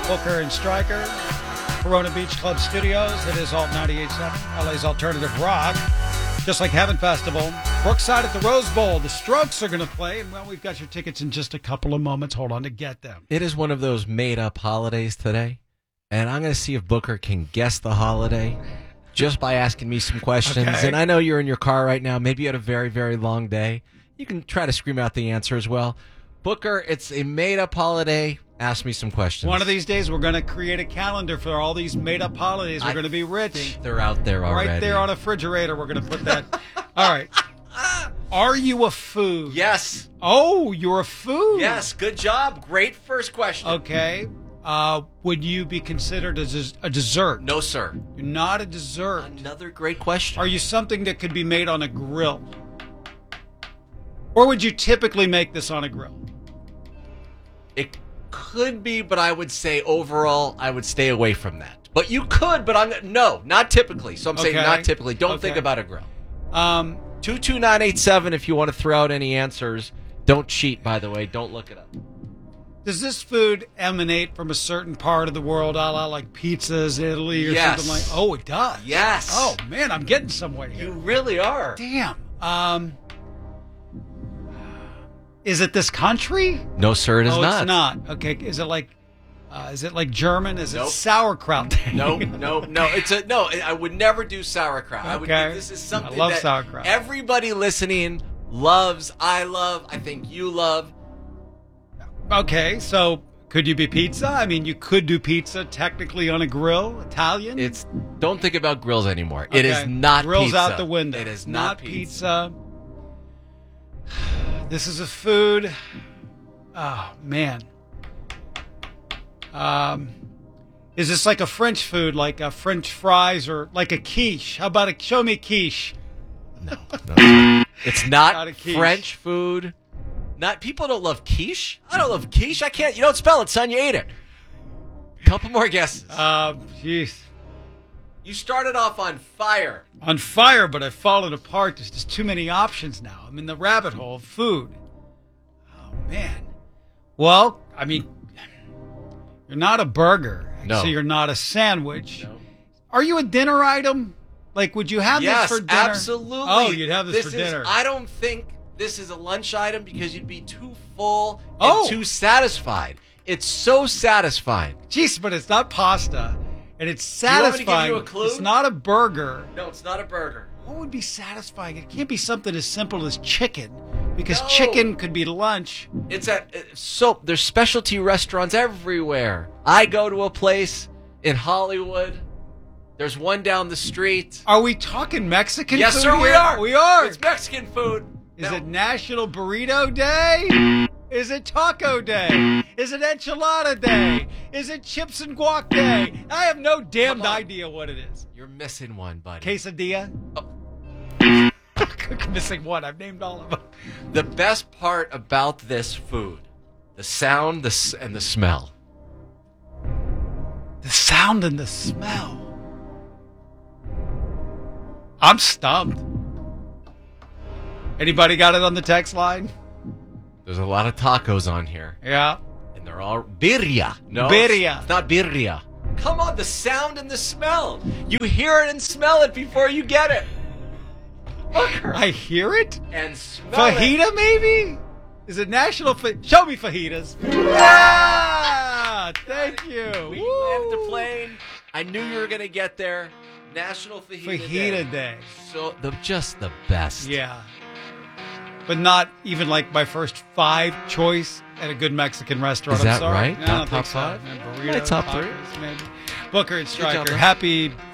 Booker and Stryker, Corona Beach Club Studios. It is Alt 98.7, LA's alternative rock. Just like Heaven Festival. Brookside at the Rose Bowl. The Strokes are going to play, and well, we've got your tickets in just a couple of moments. Hold on to get them. It is one of those made-up holidays today, and I'm going to see if Booker can guess the holiday just by asking me some questions. Okay. And I know you're in your car right now. Maybe you had a very, very long day. You can try to scream out the answer as well. Booker, it's a made-up holiday. Ask me some questions. One of these days, we're going to create a calendar for all these made-up holidays. We're going to be rich. They're out there already. Right there on a refrigerator, we're going to put that. All right. Are you a food? Yes. Oh, you're a food? Yes. Good job. Great first question. Okay. Would you be considered a dessert? No, sir. You're not a dessert. Another great question. Are you something that could be made on a grill? Or would you typically make this on a grill? It could be, but I would say overall, I would stay away from that. But you could, but no, not typically. So I'm saying not typically. Don't think about a grill. 22987 if you want to throw out any answers. Don't cheat, by the way. Don't look it up. Does this food emanate from a certain part of the world, a la like pizzas, Italy, or something like? Oh, it does. Yes. Oh man, I'm getting somewhere here. You really are. Damn. Is it this country? No, sir, it is not. It's not. Okay. Is it like German? Is it sauerkraut? No. I would never do sauerkraut. Okay. This is something I love that sauerkraut. everybody listening loves. I love. I think you love. Okay, so could you be pizza? I mean, you could do pizza technically on a grill, Italian. Don't think about grills anymore. Okay. It is not Grills pizza. out the window. It is not pizza. This is a food. Oh man. Is this like a French food, like a French fries, or like a quiche? How about show me quiche? No. It's not a quiche. French food. People don't love quiche. I don't love quiche. I can't. You don't spell it, son. You ate it. Couple more guesses. Jeez. You started off on fire. On fire, but I've fallen apart. There's just too many options now. I'm in the rabbit hole of food. Oh man. Well, I mean, you're not a burger. No. So you're not a sandwich. No. Are you a dinner item? Like, would you have this for dinner? Yes, absolutely. Oh, you'd have this for dinner. I don't think this is a lunch item because you'd be too full and Oh. too satisfied. It's so satisfying. Jeez, but it's not pasta. And it's you want me to give satisfying. you a clue? It's not a burger. No, it's not a burger. What would be satisfying? It can't be something as simple as chicken. Because No. chicken could be lunch. It's there's specialty restaurants everywhere. I go to a place in Hollywood. There's one down the street. Are we talking Mexican Yes, food sir, we here? are. We are. It's Mexican food. Is Now- it National Burrito Day? Is it Taco Day? Is it Enchilada Day? Is it Chips and Guac Day? I have no damned Come on. idea what it is. You're missing one, buddy. Quesadilla? Oh. Missing one. I've named all of them. The best part about this food, the sound and the smell. The sound and the smell. I'm stumped. Anybody got it on the text line? There's a lot of tacos on here. Yeah. And they're all birria. No, Birria. It's not birria. Come on, the sound and the smell. You hear it and smell it before you get it. I hear it? And smell Fajita, maybe? Is it national? Show me fajitas. Yeah! Thank you. We Woo! landed the plane. I knew you were going to get there. National Fajita Day. So, just the best. Yeah. But not even like my first 5 choice at a good Mexican restaurant. Is that I'm sorry. right? No, Not I don't top think so. 5? Burrito, My top tacos, 3. maybe. Booker and Good job, Stryker. bro. Happy